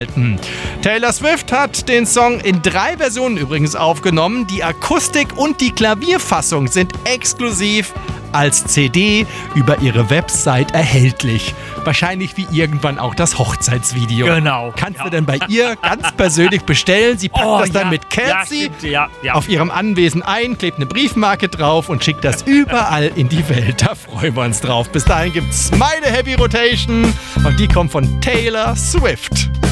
Taylor Swift hat den Song in 3 Versionen übrigens aufgenommen. Die Akustik- und die Klavierfassung sind exklusiv als CD über ihre Website erhältlich. Wahrscheinlich wie irgendwann auch das Hochzeitsvideo. Genau. Kannst du denn bei ihr ganz persönlich bestellen? Sie packt das dann mit Kelsey auf ihrem Anwesen ein, klebt eine Briefmarke drauf und schickt das überall in die Welt. Da freuen wir uns drauf. Bis dahin gibt's meine Heavy Rotation und die kommt von Taylor Swift.